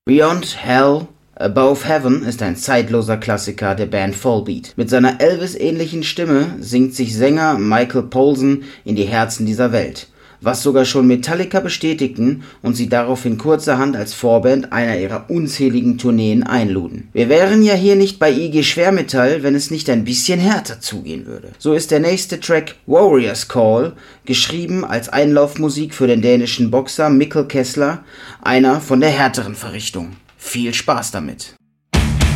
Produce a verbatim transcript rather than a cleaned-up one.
Beyond Hell, Above Heaven ist ein zeitloser Klassiker der Band Volbeat. Mit seiner Elvis-ähnlichen Stimme singt sich Sänger Michael Poulsen in die Herzen dieser Welt, was sogar schon Metallica bestätigten und sie daraufhin kurzerhand als Vorband einer ihrer unzähligen Tourneen einluden. Wir wären ja hier nicht bei I G Schwermetall, wenn es nicht ein bisschen härter zugehen würde. So ist der nächste Track Warrior's Call, geschrieben als Einlaufmusik für den dänischen Boxer Mikkel Kessler, einer von der härteren Verrichtung. Viel Spaß damit!